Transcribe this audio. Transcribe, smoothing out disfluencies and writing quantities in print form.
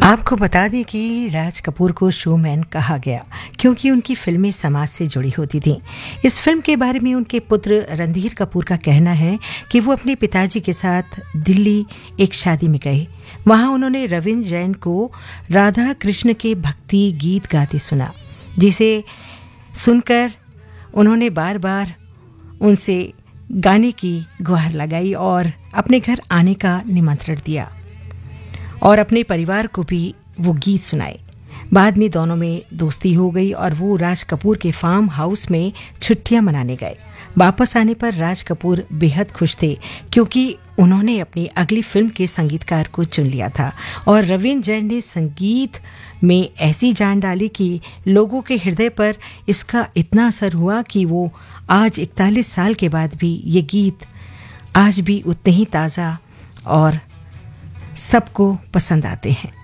आपको बता दें कि राज कपूर को शोमैन कहा गया क्योंकि उनकी फिल्में समाज से जुड़ी होती थीं। इस फिल्म के बारे में उनके पुत्र रणधीर कपूर का कहना है कि वो अपने पिताजी के साथ दिल्ली एक शादी में गए। वहां उन्होंने रविंद्र जैन को राधा कृष्ण के भक्ति गीत गाते सुना, जिसे सुनकर उन्होंने बार बार उनसे गाने की गुहार लगाई और अपने घर आने का निमंत्रण दिया और अपने परिवार को भी वो गीत सुनाए। बाद में दोनों में दोस्ती हो गई और वो राज कपूर के फार्म हाउस में छुट्टियां मनाने गए। वापस आने पर राज कपूर बेहद खुश थे क्योंकि उन्होंने अपनी अगली फिल्म के संगीतकार को चुन लिया था और रविंद्र जैन ने संगीत में ऐसी जान डाली कि लोगों के हृदय पर इसका इतना असर हुआ कि वो आज 41 साल के बाद भी ये गीत आज भी उतने ही ताज़ा और सबको पसंद आते हैं।